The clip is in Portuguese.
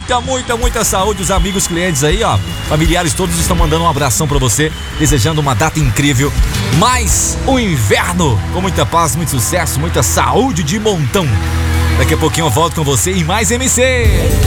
muita saúde. Os amigos, clientes aí, ó, familiares todos estão mandando um abração pra você, desejando uma data incrível. Mais um inverno com muita paz, muito sucesso, muita saúde de montão. Daqui a pouquinho eu volto com você em mais MC.